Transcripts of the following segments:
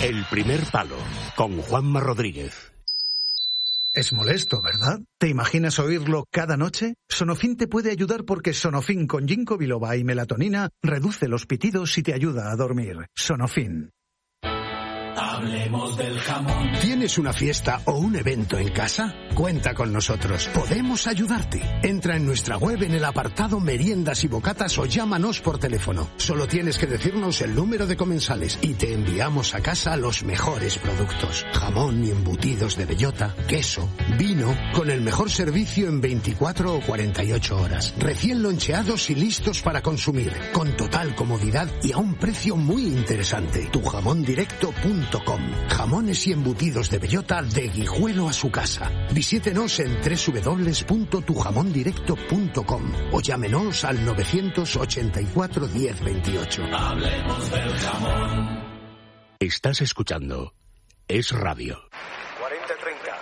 El primer palo, con Juanma Rodríguez. Es molesto, ¿verdad? ¿Te imaginas oírlo cada noche? Sonofin te puede ayudar porque Sonofin con ginkgo biloba y melatonina reduce los pitidos y te ayuda a dormir. Sonofin. Hablemos del jamón. ¿Tienes una fiesta o un evento en casa? Cuenta con nosotros. Podemos ayudarte. Entra en nuestra web en el apartado meriendas y bocatas o llámanos por teléfono. Solo tienes que decirnos el número de comensales y te enviamos a casa los mejores productos. Jamón y embutidos de bellota, queso, vino, con el mejor servicio en 24 o 48 horas. Recién loncheados y listos para consumir. Con total comodidad y a un precio muy interesante. Tujamondirecto.com. Jamones y embutidos de bellota de Guijuelo a su casa. Visítenos en www.tujamondirecto.com o llámenos al 984 10 28. Hablemos del jamón. Estás escuchando Es Radio. 40-30.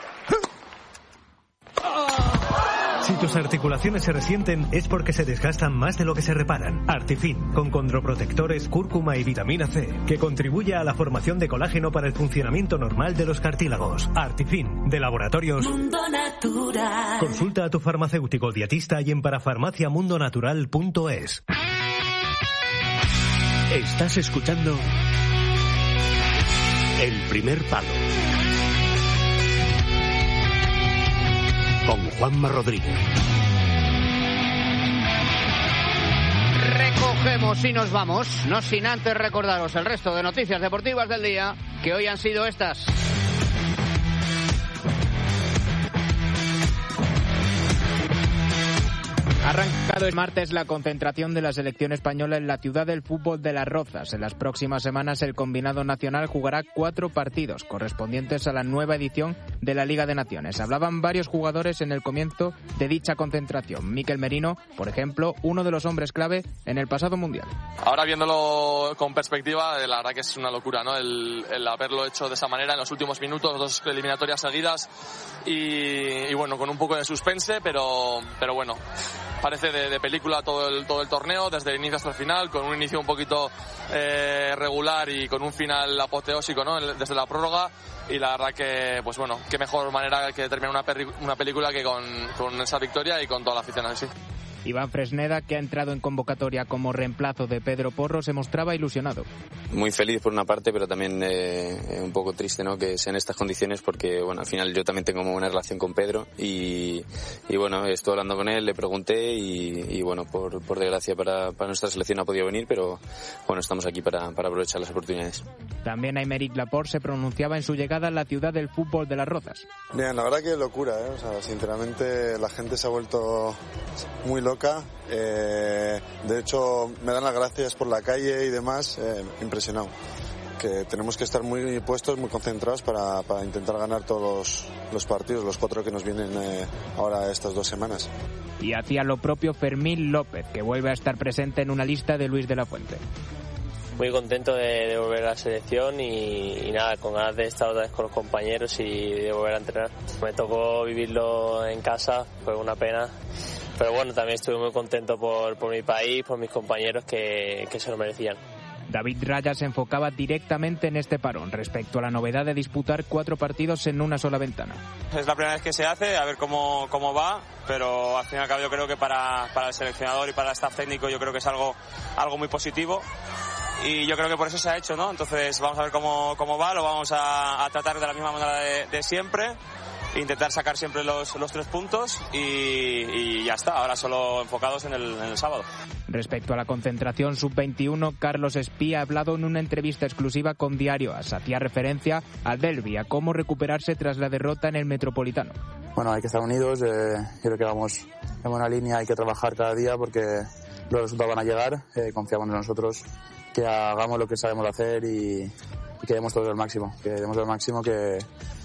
Si tus articulaciones se resienten es porque se desgastan más de lo que se reparan. Artifin, con condroprotectores, cúrcuma y vitamina C, que contribuye a la formación de colágeno para el funcionamiento normal de los cartílagos. Artifin, de Laboratorios Mundo Natural. Consulta a tu farmacéutico dietista y en parafarmaciamundonatural.es. Estás escuchando El primer palo, con Juanma Rodríguez. Recogemos y nos vamos, no sin antes recordaros el resto de noticias deportivas del día, que hoy han sido estas. Ha arrancado el martes la concentración de la selección española en la ciudad del fútbol de Las Rozas. En las próximas semanas el combinado nacional jugará 4 partidos correspondientes a la nueva edición de la Liga de Naciones. Hablaban varios jugadores en el comienzo de dicha concentración. Mikel Merino, por ejemplo, uno de los hombres clave en el pasado Mundial. Ahora viéndolo con perspectiva, la verdad que es una locura, ¿no? El haberlo hecho de esa manera en los últimos minutos, 2 eliminatorias seguidas y bueno, con un poco de suspense, pero bueno, parece de película todo el torneo, desde el inicio hasta el final, con un inicio un poquito regular y con un final apoteósico, ¿no? Desde la prórroga, y la verdad que, pues bueno, qué mejor manera que terminar una película que con esa victoria y con toda la afición así. Iván Fresneda, que ha entrado en convocatoria como reemplazo de Pedro Porro, se mostraba ilusionado. Muy feliz por una parte, pero también un poco triste, ¿no?, que sean estas condiciones, porque bueno, al final yo también tengo una relación con Pedro y bueno, estuve hablando con él, le pregunté y bueno, por desgracia para nuestra selección no ha podido venir, pero bueno, estamos aquí para aprovechar las oportunidades. También Aymeric Laporte se pronunciaba en su llegada a la ciudad del fútbol de Las Rozas. Bien, la verdad que locura, ¿eh? O sea, sinceramente la gente se ha vuelto muy loca. De hecho, me dan las gracias por la calle y demás, impresionado. Que tenemos que estar muy puestos, muy concentrados para intentar ganar todos los partidos, los 4 que nos vienen ahora estas 2 semanas. Y hacía lo propio Fermín López, que vuelve a estar presente en una lista de Luis de la Fuente. Muy contento de volver a la selección y nada, con ganas de estar otra vez con los compañeros y de volver a entrenar. Me tocó vivirlo en casa, fue una pena. Pero bueno, también estuve muy contento por mi país, por mis compañeros que se lo merecían. David Raya se enfocaba directamente en este parón respecto a la novedad de disputar 4 partidos en una sola ventana. Es la primera vez que se hace, a ver cómo va, pero al fin y al cabo yo creo que para el seleccionador y para el staff técnico yo creo que es algo muy positivo. Y yo creo que por eso se ha hecho, ¿no? Entonces vamos a ver cómo va, lo vamos a tratar de la misma manera de siempre. Intentar sacar siempre los 3 puntos y ya está, ahora solo enfocados en el sábado. Respecto a la concentración sub-21, Carlos Espí ha hablado en una entrevista exclusiva con Diario AS. Hacía referencia al derbi, a cómo recuperarse tras la derrota en el Metropolitano. Bueno, hay que estar unidos, creo que vamos en buena línea, hay que trabajar cada día porque los resultados van a llegar, confiamos en nosotros, que hagamos lo que sabemos hacer y que demos todo el máximo, que